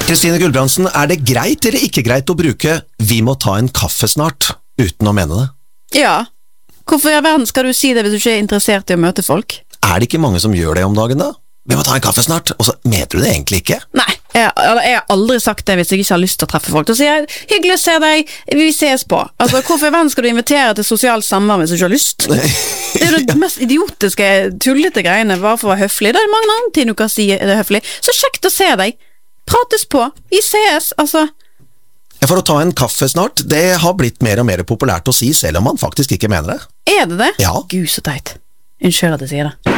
Kristine Gulbrandsen, det greit eller ikke greit å bruke «vi må ta en kaffe snart» uten å mene det? Ja. Hvorfor i verden skal du si det hvis du ikke interessert i å møte folk? Det ikke mange som gjør det om dagen da? Vi må ta en kaffe snart, og så mener du det egentlig ikke? Nei, jeg har aldri sagt det hvis jeg ikke har lyst til å treffe folk. Da sier jeg, hyggelig å se deg, vi ses på. Altså, hvorfor i verden skal du invitere til sosialt samvær hvis du ikke har lyst? Det jo det mest idiotiske, tullete greiene, bare for å være høflig. Det mange andre ting du kan si det høflig. Så kjekt å se deg. Prates på. Vi ses, altså. For å ta en kaffe snart, det har blitt mer og mer populært å si, selv om man faktisk ikke mener det. Det det? Ja. Gud, så teit. Unnskyld at jeg sier det.